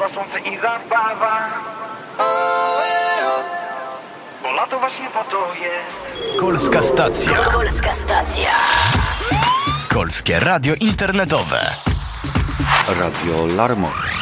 woda, słońce i zabawa. Bo lato właśnie po to jest. Kolska stacja. Kolska stacja. Kolskie radio internetowe. Radio Larmor.